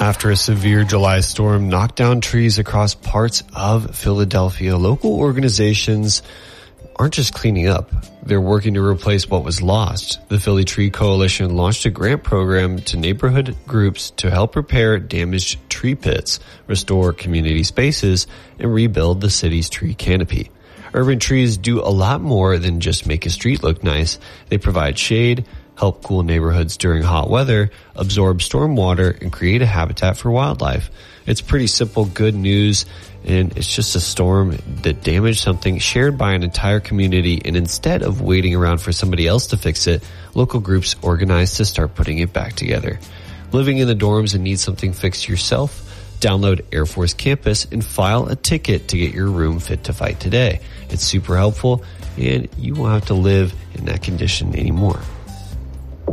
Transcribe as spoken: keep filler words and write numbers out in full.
After a severe July storm knocked down trees across parts of Philadelphia, local organizations aren't just cleaning up. They're working to replace what was lost. The Philly Tree Coalition launched a grant program to neighborhood groups to help repair damaged tree pits, restore community spaces, and rebuild the city's tree canopy. Urban trees do a lot more than just make a street look nice. They provide shade, help cool neighborhoods during hot weather, absorb storm water, and create a habitat for wildlife. It's pretty simple, good news, and it's just a storm that damaged something shared by an entire community, and instead of waiting around for somebody else to fix it, local groups organized to start putting it back together. Living in the dorms and need something fixed yourself? Download Air Force Campus and file a ticket to get your room fit to fight today. It's super helpful, and you won't have to live in that condition anymore.